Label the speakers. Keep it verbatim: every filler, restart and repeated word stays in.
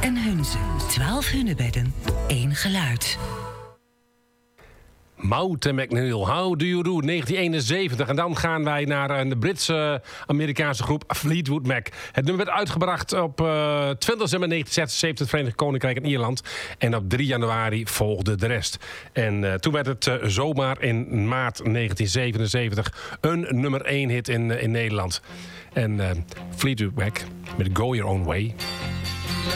Speaker 1: en Hunze. Twaalf hunebedden, één geluid.
Speaker 2: Mout McNeil, How Do You Do, negentien eenenzeventig. En dan gaan wij naar een Britse Amerikaanse groep, Fleetwood Mac. Het nummer werd uitgebracht op uh, twintig december negentien zesenzeventig... het Verenigd Koninkrijk en Ierland. En op drie januari volgde de rest. En uh, toen werd het uh, zomaar in maart negentien zevenenzeventig... een nummer één hit in, uh, in Nederland. En uh, Fleetwood Mac met Go Your Own Way.